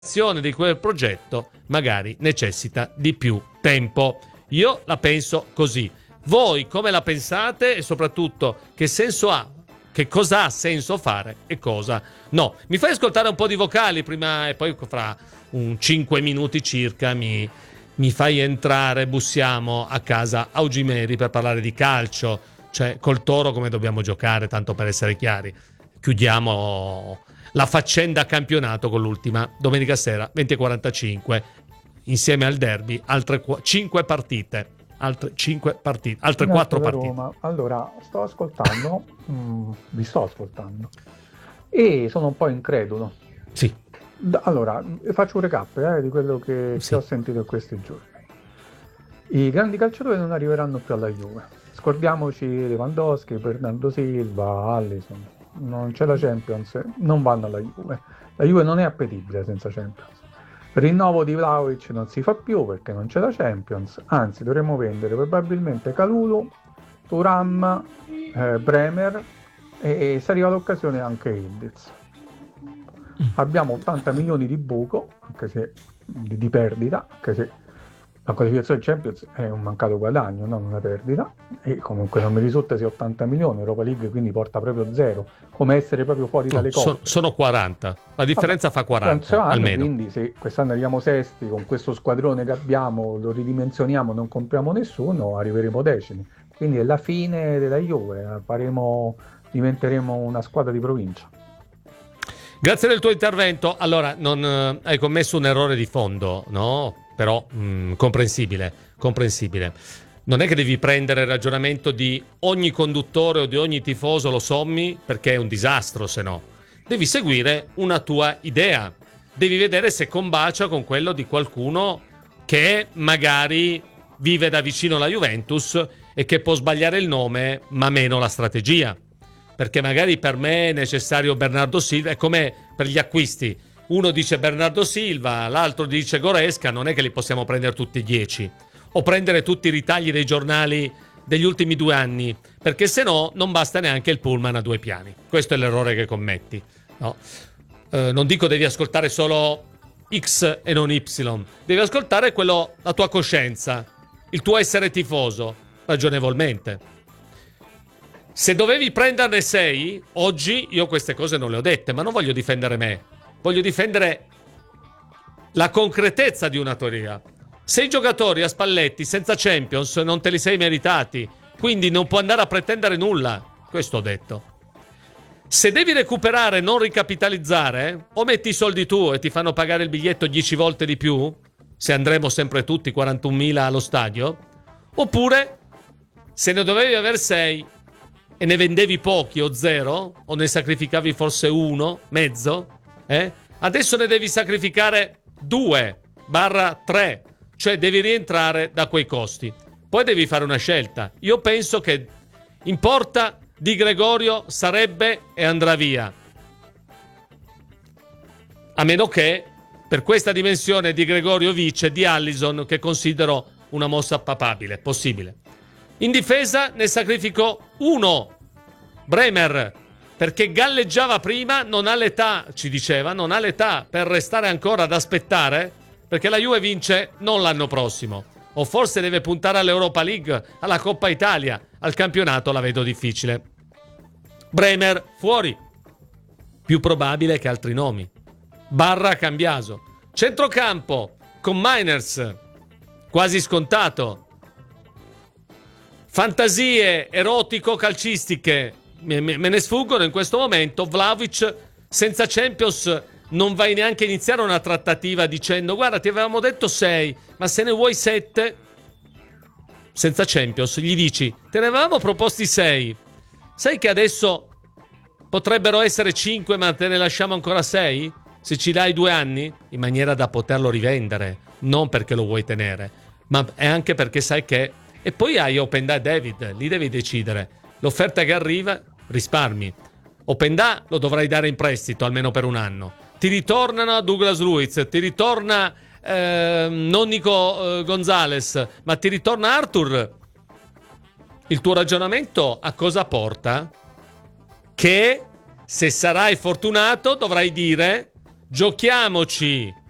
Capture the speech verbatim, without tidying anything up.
di quel progetto magari necessita di più tempo. Io la penso così. Voi come la pensate e soprattutto che senso ha? Che cosa ha senso fare e cosa no? Mi fai ascoltare un po' di vocali prima e poi fra un cinque minuti circa mi, mi fai entrare, bussiamo a casa Augimeri per parlare di calcio, cioè col Toro come dobbiamo giocare, tanto per essere chiari. Chiudiamo la faccenda campionato con l'ultima domenica sera venti e quarantacinque insieme al derby altre cinque partite altre cinque partite altre quattro partite. Roma. Allora sto ascoltando mm, vi sto ascoltando e sono un po' incredulo. Sì. Allora faccio un recap eh, di quello che, sì. che ho sentito in questi giorni. I grandi calciatori non arriveranno più alla Juve, scordiamoci Lewandowski, Bernardo Silva, Alisson. Non c'è la Champions, non vanno alla Juve. La Juve non è appetibile senza Champions. Il rinnovo di Vlahovic non si fa più perché non c'è la Champions, anzi dovremmo vendere probabilmente Kalulu, Thuram, eh, Bremer e, e se arriva l'occasione anche Ildiz. Abbiamo ottanta milioni di buco, anche se di, di perdita, anche se la qualificazione di Champions è un mancato guadagno, non una perdita, e comunque non mi risulta sia ottanta milioni, Europa League quindi porta proprio zero, come essere proprio fuori no, dalle coppe. Sono, sono quaranta, la differenza Vabbè, fa quaranta anno, almeno. Quindi se quest'anno arriviamo sesti, con questo squadrone che abbiamo, lo ridimensioniamo, non compriamo nessuno, arriveremo decimi. Quindi è la fine della Juve, faremo, diventeremo una squadra di provincia. Grazie del tuo intervento. Allora, non eh, hai commesso un errore di fondo, no? Però mh, comprensibile, comprensibile. Non è che devi prendere il ragionamento di ogni conduttore o di ogni tifoso, lo sommi, perché è un disastro, se no. Devi seguire una tua idea. Devi vedere se combacia con quello di qualcuno che magari vive da vicino la Juventus e che può sbagliare il nome, ma meno la strategia. Perché magari per me è necessario Bernardo Silva, è come per gli acquisti. Uno dice Bernardo Silva, l'altro dice Goretzka, non è che li possiamo prendere tutti e dieci. O prendere tutti i ritagli dei giornali degli ultimi due anni, perché se no non basta neanche il pullman a due piani. Questo è l'errore che commetti. No? Eh, non dico devi ascoltare solo X e non Y, devi ascoltare quello, la tua coscienza, il tuo essere tifoso, ragionevolmente. Se dovevi prenderne sei, oggi io queste cose non le ho dette, ma non voglio difendere me. Voglio difendere la concretezza di una teoria. Se i giocatori a Spalletti senza Champions non te li sei meritati, quindi non può andare a pretendere nulla. Questo ho detto. Se devi recuperare e non ricapitalizzare, o metti i soldi tu e ti fanno pagare il biglietto dieci volte di più, se andremo sempre tutti quarantunomila allo stadio, oppure se ne dovevi aver sei e ne vendevi pochi o zero, o ne sacrificavi forse uno, mezzo, eh? Adesso ne devi sacrificare due barra tre, cioè devi rientrare da quei costi. Poi devi fare una scelta. Io penso che in porta Di Gregorio sarebbe e andrà via. A meno che per questa dimensione Di Gregorio vice di Alisson, che considero una mossa papabile, possibile. In difesa ne sacrifico uno, Bremer, perché galleggiava prima, non ha l'età, ci diceva, non ha l'età per restare ancora ad aspettare, perché la Juve vince non l'anno prossimo. O forse deve puntare all'Europa League, alla Coppa Italia, al campionato la vedo difficile. Bremer fuori, più probabile che altri nomi. Barra Cambiaso. Centrocampo con Miners, quasi scontato. Fantasie erotico-calcistiche me, me, me ne sfuggono in questo momento. Vlahovic senza Champions non vai neanche a iniziare una trattativa dicendo guarda ti avevamo detto sei, ma se ne vuoi sette senza Champions, gli dici te ne avevamo proposti sei, sai che adesso potrebbero essere cinque ma te ne lasciamo ancora sei? Se ci dai due anni, in maniera da poterlo rivendere, non perché lo vuoi tenere, ma è anche perché sai che. E poi hai Openda e David, lì devi decidere. L'offerta che arriva, risparmi. Openda lo dovrai dare in prestito almeno per un anno. Ti ritornano Douglas Luiz, ti ritorna eh, non Nico eh, Gonzalez, ma ti ritorna Arthur. Il tuo ragionamento a cosa porta? Che se sarai fortunato dovrai dire giochiamoci